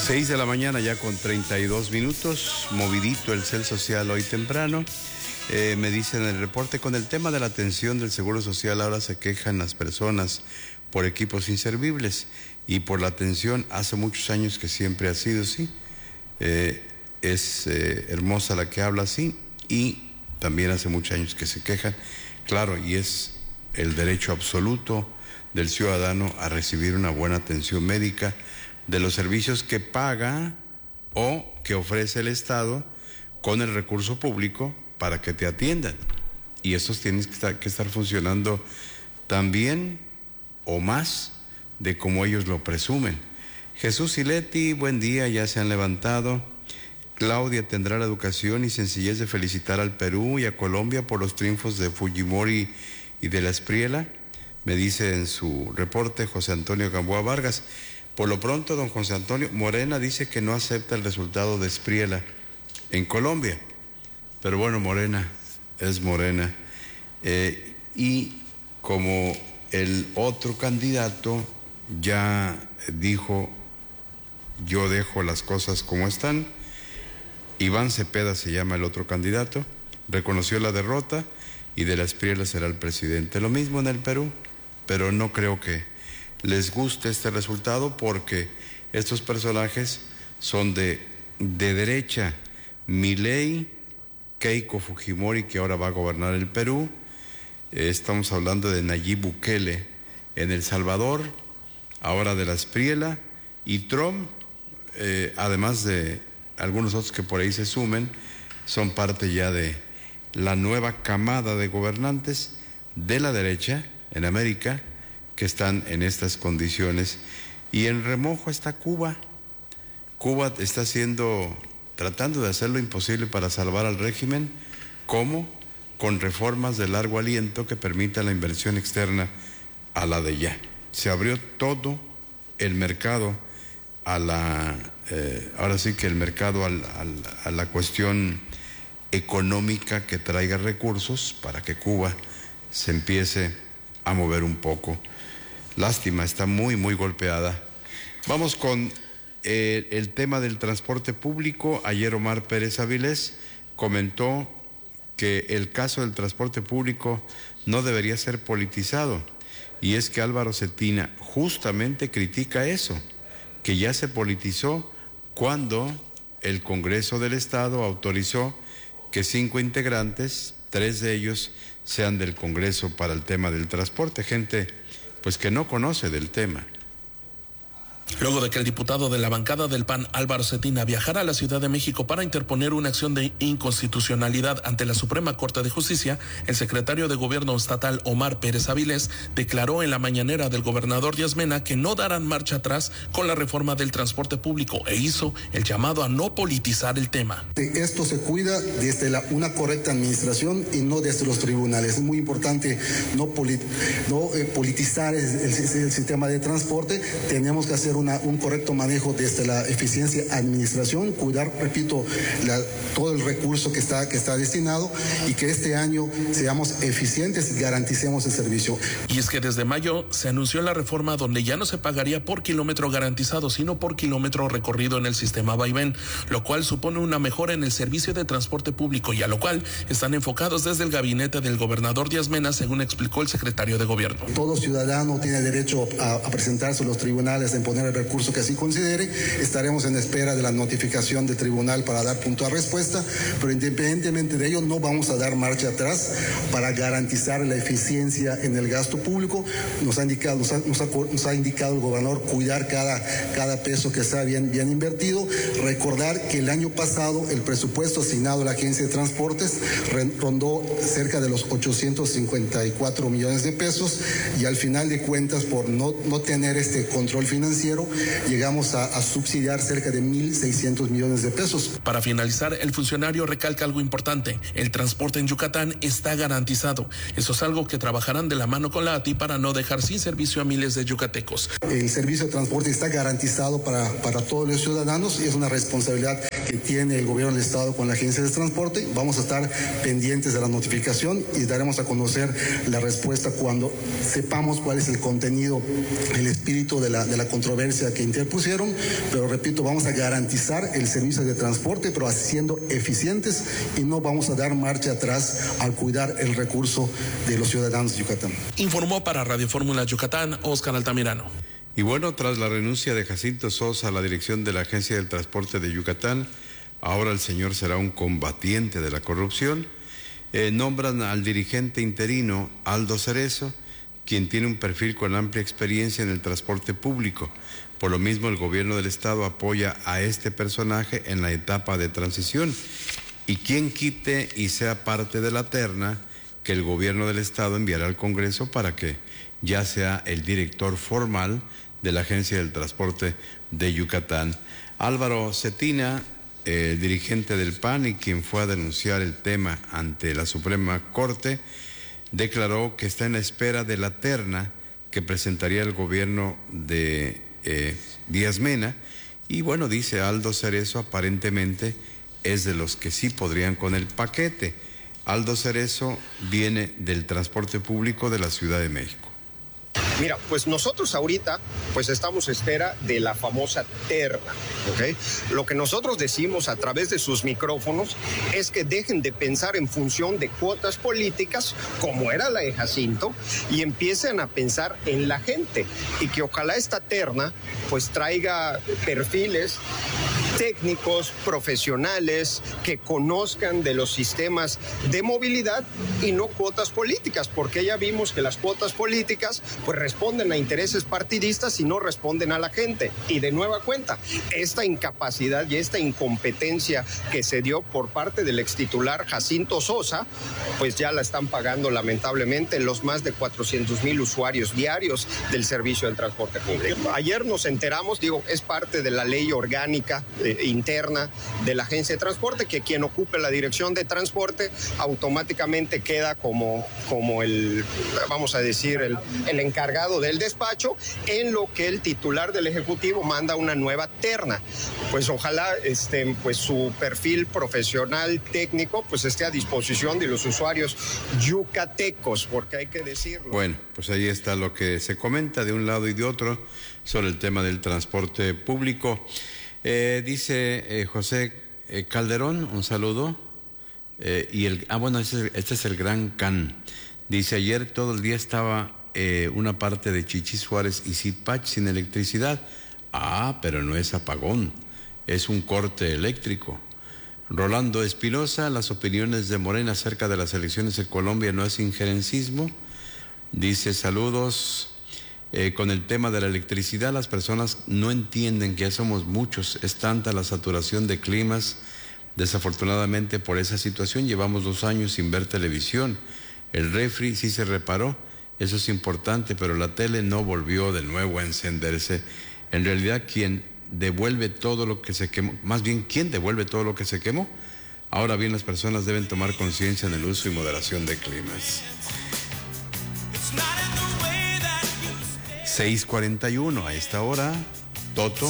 6 de la mañana ya con 32 minutos, movidito el cel social hoy temprano. Me dicen en el reporte, con el tema de la atención del Seguro Social, ahora se quejan las personas por equipos inservibles y por la atención. Hace muchos años que siempre ha sido así. Es hermosa la que habla así, y también hace muchos años que se quejan. Claro, y es el derecho absoluto del ciudadano a recibir una buena atención médica de los servicios que paga o que ofrece el Estado con el recurso público para que te atiendan. Y esos tienen que estar funcionando tan bien o más de como ellos lo presumen. Jesús y Leti, buen día, ya se han levantado. Claudia tendrá la educación y sencillez de felicitar al Perú y a Colombia por los triunfos de Fujimori y de la Espriella, me dice en su reporte José Antonio Gamboa Vargas. Por lo pronto, don José Antonio, Morena dice que no acepta el resultado de Espriella en Colombia. Pero bueno, Morena es Morena. Y como el otro candidato ya dijo, yo dejo las cosas como están, Iván Cepeda se llama el otro candidato, reconoció la derrota y de la Espriella será el presidente. Lo mismo en el Perú, pero no creo que les guste este resultado porque estos personajes son de derecha. Milei, Keiko Fujimori, que ahora va a gobernar el Perú. Estamos hablando de Nayib Bukele en El Salvador, ahora de la Espriella, y Trump, además de algunos otros que por ahí se sumen, son parte ya de la nueva camada de gobernantes de la derecha en América que están en estas condiciones. Y en remojo está Cuba. Cuba está tratando de hacer lo imposible para salvar al régimen. ¿Cómo? Con reformas de largo aliento que permitan la inversión externa a la de ya. Se abrió todo el mercado ahora sí que el mercado a la cuestión económica que traiga recursos para que Cuba se empiece a mover un poco. Lástima, está muy, muy golpeada. Vamos con el tema del transporte público. Ayer Omar Pérez Avilés comentó que el caso del transporte público no debería ser politizado. Y es que Álvaro Cetina justamente critica eso, que ya se politizó cuando el Congreso del Estado autorizó que 5 integrantes, 3 de ellos sean del Congreso para el tema del transporte, gente pues que no conoce del tema. Luego de que el diputado de la bancada del PAN, Álvaro Cetina, viajara a la Ciudad de México para interponer una acción de inconstitucionalidad ante la Suprema Corte de Justicia, el secretario de Gobierno estatal, Omar Pérez Avilés, declaró en la mañanera del gobernador Díaz Mena que no darán marcha atrás con la reforma del transporte público e hizo el llamado a no politizar el tema. Esto se cuida desde una correcta administración y no desde los tribunales. Es muy importante no politizar el sistema de transporte. Tenemos que hacer un correcto manejo desde la eficiencia administración, cuidar, repito, todo el recurso que está destinado, y que este año seamos eficientes y garanticemos el servicio. Y es que desde mayo se anunció la reforma donde ya no se pagaría por kilómetro garantizado, sino por kilómetro recorrido en el sistema vaivén, lo cual supone una mejora en el servicio de transporte público y a lo cual están enfocados desde el gabinete del gobernador Díaz Mena, según explicó el secretario de Gobierno. Todo ciudadano tiene derecho a presentarse a los tribunales en poner el recurso que así considere. Estaremos en espera de la notificación del tribunal para dar puntual respuesta, pero independientemente de ello no vamos a dar marcha atrás para garantizar la eficiencia en el gasto público. Nos ha indicado el gobernador cuidar cada peso que está bien invertido. Recordar que el año pasado el presupuesto asignado a la Agencia de Transportes rondó cerca de los 854 millones de pesos, y al final de cuentas, por no tener este control financiero, llegamos a subsidiar cerca de 1.600 millones de pesos. Para finalizar, el funcionario recalca algo importante: el transporte en Yucatán está garantizado. Eso es algo que trabajarán de la mano con la ATI para no dejar sin servicio a miles de yucatecos. El servicio de transporte está garantizado para todos los ciudadanos, y es una responsabilidad que tiene el gobierno del Estado con la Agencia de Transporte. Vamos a estar pendientes de la notificación y daremos a conocer la respuesta cuando sepamos cuál es el contenido, el espíritu de la controversia controversia que interpusieron, pero repito, vamos a garantizar el servicio de transporte, pero siendo eficientes, y no vamos a dar marcha atrás al cuidar el recurso de los ciudadanos de Yucatán. Informó para Radio Fórmula Yucatán, Óscar Altamirano. Y bueno, tras la renuncia de Jacinto Sosa a la dirección de la Agencia del Transporte de Yucatán, ahora el señor será un combatiente de la corrupción. Nombran al dirigente interino Aldo Cerezo, quien tiene un perfil con amplia experiencia en el transporte público. Por lo mismo, el gobierno del estado apoya a este personaje en la etapa de transición. Y quien quite y sea parte de la terna que el gobierno del estado enviará al Congreso para que ya sea el director formal de la Agencia del Transporte de Yucatán. Álvaro Cetina, dirigente del PAN y quien fue a denunciar el tema ante la Suprema Corte, declaró que está en la espera de la terna que presentaría el gobierno de Díaz Mena. Y bueno, dice Aldo Cerezo, aparentemente es de los que sí podrían con el paquete. Aldo Cerezo viene del transporte público de la Ciudad de México. Mira, pues nosotros ahorita pues estamos a espera de la famosa terna, ¿ok? Lo que nosotros decimos a través de sus micrófonos es que dejen de pensar en función de cuotas políticas, como era la de Jacinto, y empiecen a pensar en la gente, y que ojalá esta terna pues traiga perfiles técnicos, profesionales, que conozcan de los sistemas de movilidad y no cuotas políticas, porque ya vimos que las cuotas políticas pues responden a intereses partidistas y no responden a la gente. Y de nueva cuenta, esta incapacidad y esta incompetencia que se dio por parte del extitular Jacinto Sosa, pues ya la están pagando lamentablemente los más de 400,000 usuarios diarios del servicio del transporte público. Ayer nos enteramos, es parte de la ley orgánica interna de la Agencia de Transporte, que quien ocupe la dirección de transporte automáticamente queda como el, vamos a decir, el encargado del despacho, en lo que el titular del Ejecutivo manda una nueva terna. Pues ojalá pues su perfil profesional técnico pues esté a disposición de los usuarios yucatecos, porque hay que decirlo. Bueno, pues ahí está lo que se comenta de un lado y de otro sobre el tema del transporte público. Dice José Calderón, un saludo. Este es el Gran Can. Dice, ayer todo el día estaba una parte de Chichis Suárez y Sitpach sin electricidad. Pero no es apagón, es un corte eléctrico. Rolando Espinosa, las opiniones de Morena acerca de las elecciones en Colombia no es injerencismo. Dice, saludos. Con el tema de la electricidad, las personas no entienden que ya somos muchos, es tanta la saturación de climas. Desafortunadamente por esa situación llevamos 2 años sin ver televisión. El refri sí se reparó, eso es importante, pero la tele no volvió de nuevo a encenderse. En realidad, ¿quién devuelve todo lo que se quemó? Más bien, ¿quién devuelve todo lo que se quemó? Ahora bien, las personas deben tomar conciencia en el uso y moderación de climas. 6:41 a esta hora, Toto.